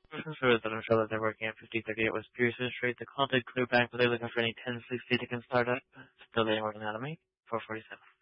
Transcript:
Service that I'm sure that they're working at 5038 West Pearson Street. The contact Clearbank, but they're looking for any 1060 they can start up. Still they working out of me. 447.